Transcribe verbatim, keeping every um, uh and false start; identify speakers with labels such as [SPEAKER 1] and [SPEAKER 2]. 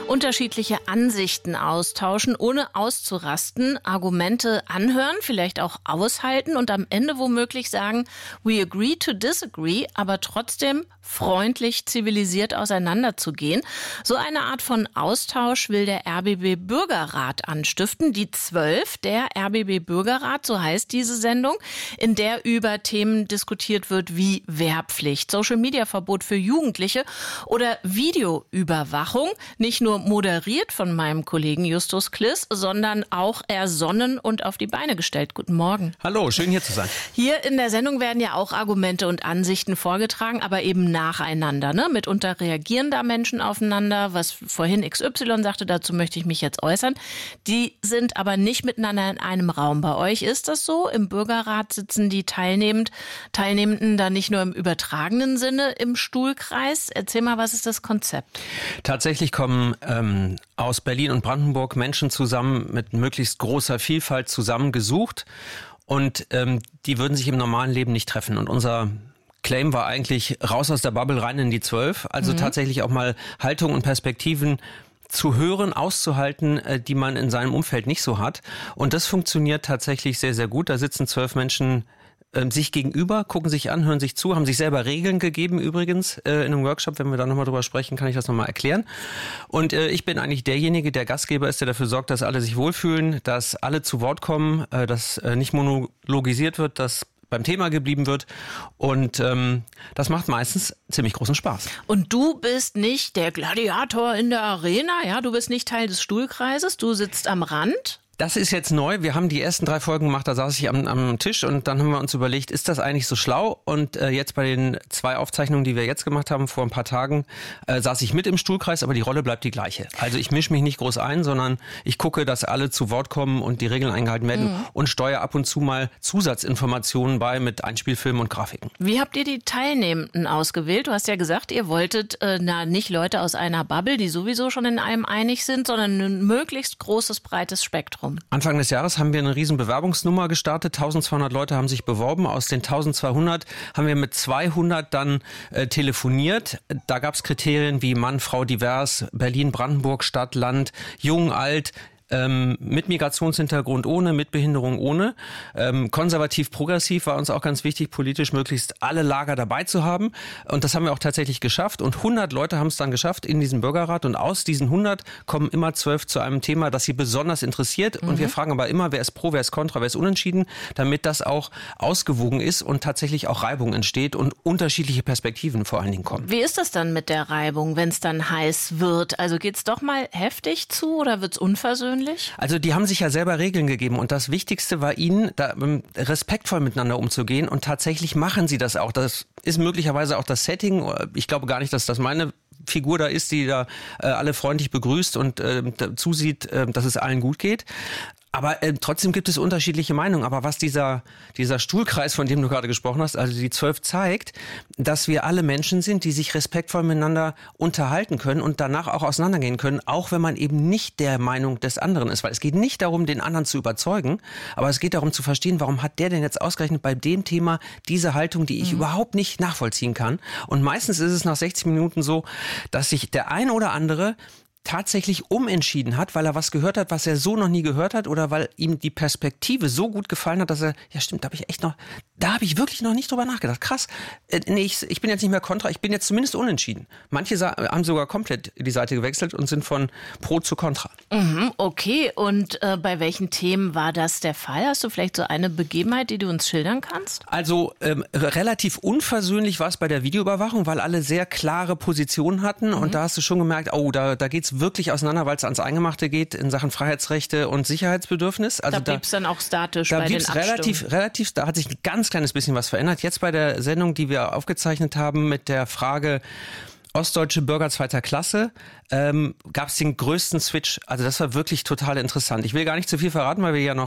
[SPEAKER 1] Unterschiedliche Ansichten austauschen, ohne auszurasten, Argumente anhören, vielleicht auch aushalten und am Ende womöglich sagen, we agree to disagree, aber trotzdem freundlich, zivilisiert auseinanderzugehen. So eine Art von Austausch will der R B B Bürgerrat anstiften. Die zwölf, der R B B Bürgerrat, so heißt diese Sendung, in der über Themen diskutiert wird wie Wehrpflicht, Social-Media-Verbot für Jugendliche oder Videoüberwachung. Nicht nur moderiert von meinem Kollegen Justus Kliss, sondern auch ersonnen und auf die Beine gestellt. Guten Morgen.
[SPEAKER 2] Hallo, schön hier zu sein.
[SPEAKER 1] Hier in der Sendung werden ja auch Argumente und Ansichten vorgetragen, aber eben nacheinander. Ne? Mitunter reagieren da Menschen aufeinander, was vorhin X Y sagte, dazu möchte ich mich jetzt äußern. Die sind aber nicht miteinander in einem Raum. Bei euch ist das so? Im Bürgerrat sitzen die Teilnehmend, Teilnehmenden da nicht nur im übertragenen Sinne im Stuhlkreis. Erzähl mal, was ist das Konzept?
[SPEAKER 2] Tatsächlich kommen ähm, aus Berlin und Brandenburg Menschen zusammen mit möglichst großer Vielfalt zusammengesucht und ähm, die würden sich im normalen Leben nicht treffen. Und unser Claim war eigentlich raus aus der Bubble, rein in die Zwölf. Also mhm. tatsächlich auch mal Haltung und Perspektiven zu hören, auszuhalten, die man in seinem Umfeld nicht so hat. Und das funktioniert tatsächlich sehr, sehr gut. Da sitzen zwölf Menschen äh, sich gegenüber, gucken sich an, hören sich zu, haben sich selber Regeln gegeben übrigens äh, in einem Workshop. Wenn wir da nochmal drüber sprechen, kann ich das nochmal erklären. Und äh, ich bin eigentlich derjenige, der Gastgeber ist, der dafür sorgt, dass alle sich wohlfühlen, dass alle zu Wort kommen, äh, dass äh, nicht monologisiert wird, dass beim Thema geblieben wird und ähm, das macht meistens ziemlich großen Spaß.
[SPEAKER 1] Und du bist nicht der Gladiator in der Arena, ja? Du bist nicht Teil des Stuhlkreises, du sitzt am Rand.
[SPEAKER 2] Das ist jetzt neu. Wir haben die ersten drei Folgen gemacht, da saß ich am, am Tisch und dann haben wir uns überlegt, ist das eigentlich so schlau? Und äh, jetzt bei den zwei Aufzeichnungen, die wir jetzt gemacht haben, vor ein paar Tagen, äh, saß ich mit im Stuhlkreis, aber die Rolle bleibt die gleiche. Also ich mische mich nicht groß ein, sondern ich gucke, dass alle zu Wort kommen und die Regeln eingehalten werden mhm. und steuere ab und zu mal Zusatzinformationen bei mit Einspielfilmen und Grafiken.
[SPEAKER 1] Wie habt ihr die Teilnehmenden ausgewählt? Du hast ja gesagt, ihr wolltet äh, na nicht Leute aus einer Bubble, die sowieso schon in einem einig sind, sondern ein möglichst großes, breites Spektrum.
[SPEAKER 2] Anfang des Jahres haben wir eine riesen Bewerbungsnummer gestartet. eintausendzweihundert Leute haben sich beworben. Aus den eintausendzweihundert haben wir mit zweihundert dann äh, telefoniert. Da gab es Kriterien wie Mann, Frau, divers, Berlin, Brandenburg, Stadt, Land, jung, alt, Ähm, mit Migrationshintergrund ohne, mit Behinderung ohne. Ähm, konservativ, progressiv war uns auch ganz wichtig, politisch möglichst alle Lager dabei zu haben. Und das haben wir auch tatsächlich geschafft. Und hundert Leute haben es dann geschafft in diesem Bürgerrat. Und aus diesen hundert kommen immer zwölf zu einem Thema, das sie besonders interessiert. Mhm. Und wir fragen aber immer, wer ist pro, wer ist kontra, wer ist unentschieden, damit das auch ausgewogen ist und tatsächlich auch Reibung entsteht und unterschiedliche Perspektiven vor allen Dingen kommen.
[SPEAKER 1] Wie ist das dann mit der Reibung, wenn es dann heiß wird? Also geht's doch mal heftig zu oder wird's unversöhnlich?
[SPEAKER 2] Also die haben sich ja selber Regeln gegeben und das Wichtigste war ihnen, da respektvoll miteinander umzugehen und tatsächlich machen sie das auch. Das ist möglicherweise auch das Setting. Ich glaube gar nicht, dass das meine Figur da ist, die da äh, alle freundlich begrüßt und äh, zusieht, äh, dass es allen gut geht. Aber äh, trotzdem gibt es unterschiedliche Meinungen. Aber was dieser dieser Stuhlkreis, von dem du gerade gesprochen hast, also die zwölf zeigt, dass wir alle Menschen sind, die sich respektvoll miteinander unterhalten können und danach auch auseinandergehen können, auch wenn man eben nicht der Meinung des anderen ist. Weil es geht nicht darum, den anderen zu überzeugen, aber es geht darum zu verstehen, warum hat der denn jetzt ausgerechnet bei dem Thema diese Haltung, die ich mhm. überhaupt nicht nachvollziehen kann. Und meistens ist es nach sechzig Minuten so, dass sich der ein oder andere tatsächlich umentschieden hat, weil er was gehört hat, was er so noch nie gehört hat oder weil ihm die Perspektive so gut gefallen hat, dass er, ja stimmt, da habe ich echt noch, da habe ich wirklich noch nicht drüber nachgedacht. Krass, äh, nee, ich, ich bin jetzt nicht mehr kontra, ich bin jetzt zumindest unentschieden. Manche sa- haben sogar komplett die Seite gewechselt und sind von pro zu kontra.
[SPEAKER 1] Mhm, okay, und äh, bei welchen Themen war das der Fall? Hast du vielleicht so eine Begebenheit, die du uns schildern kannst?
[SPEAKER 2] Also ähm, relativ unversöhnlich war es bei der Videoüberwachung, weil alle sehr klare Positionen hatten mhm. und da hast du schon gemerkt, oh, da, da geht's wirklich auseinander, weil es ans Eingemachte geht in Sachen Freiheitsrechte und Sicherheitsbedürfnis. Also
[SPEAKER 1] da blieb es dann auch statisch
[SPEAKER 2] da
[SPEAKER 1] bei den Abstimmungen.
[SPEAKER 2] relativ, relativ, da hat sich ein ganz kleines bisschen was verändert. Jetzt bei der Sendung, die wir aufgezeichnet haben mit der Frage ostdeutsche Bürger zweiter Klasse, ähm, gab es den größten Switch. Also das war wirklich total interessant. Ich will gar nicht zu viel verraten, weil wir ja noch